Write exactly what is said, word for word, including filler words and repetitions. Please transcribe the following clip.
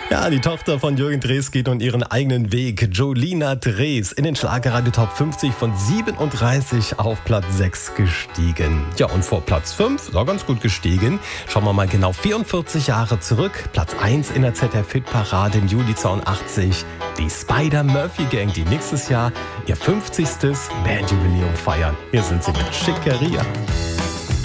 Ja, die Tochter von Jürgen Drees geht nun ihren eigenen Weg. Jolina Drees in den Schlagerradio Top fünfzig von siebenunddreißig auf Platz sechs gestiegen. Ja, und vor Platz fünf, ist auch ganz gut gestiegen. Schauen wir mal genau vierundvierzig Jahre zurück. Platz eins in der Z D F-Hitparade im Juli zweiundachtzig. Die Spider-Murphy-Gang, die nächstes Jahr ihr fünfzigstes Bandjubiläum feiern. Hier sind sie mit Schickeria.